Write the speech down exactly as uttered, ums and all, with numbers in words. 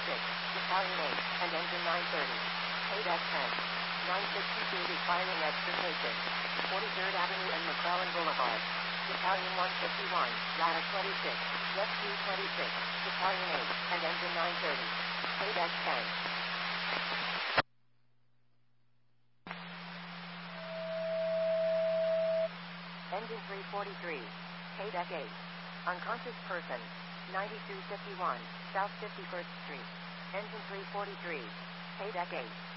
twenty-six, Battalion eight, and engine nine thirty. Payback ten. nine sixty-two requiring extrication. forty-third Avenue and McClellan Boulevard. Battalion one fifty-one, Ladder twenty-six, Rescue twenty-six, Battalion eight, and engine nine thirty. Payback ten. Engine three forty-three. Payback eight. Unconscious person. ninety-two fifty-one, South fifty-first Street. Engine three forty-three. Payback eight.